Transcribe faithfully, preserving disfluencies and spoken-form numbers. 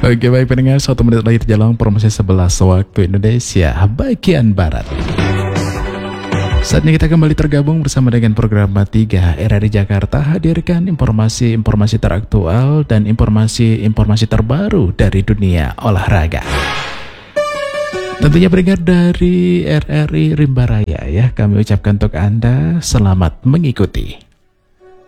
Oke baik pendengar, satu menit lagi terjalan promosi sebelas waktu Indonesia bagian Barat. Saatnya kita kembali tergabung bersama dengan program tiga R R I Jakarta, hadirkan informasi-informasi teraktual dan informasi-informasi terbaru dari dunia olahraga. Tentunya pendengar dari R R I Rimba Raya ya, kami ucapkan untuk Anda selamat mengikuti.